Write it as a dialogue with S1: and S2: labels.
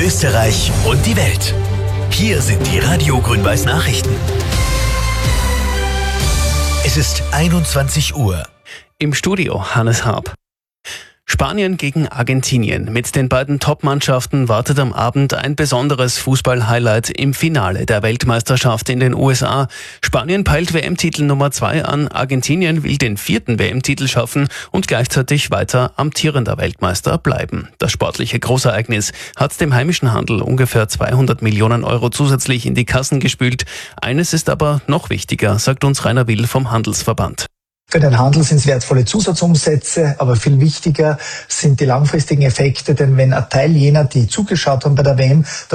S1: Österreich und die Welt. Hier sind die Radio Grün-Weiß Nachrichten. Es ist 21 Uhr.
S2: Im Studio Hannes Haab. Spanien gegen Argentinien. Mit den beiden Top-Mannschaften wartet am Abend ein besonderes Fußball-Highlight im Finale der Weltmeisterschaft in den USA. Spanien peilt WM-Titel Nummer 2 an, Argentinien will den 4. WM-Titel schaffen und gleichzeitig weiter amtierender Weltmeister bleiben. Das sportliche Großereignis hat dem heimischen Handel ungefähr 200 Millionen Euro zusätzlich in die Kassen gespült. Eines ist aber noch wichtiger, sagt uns Rainer Will vom Handelsverband.
S3: Für den Handel sind es wertvolle Zusatzumsätze, aber viel wichtiger sind die langfristigen Effekte, denn wenn ein Teil jener, die zugeschaut haben bei der WM,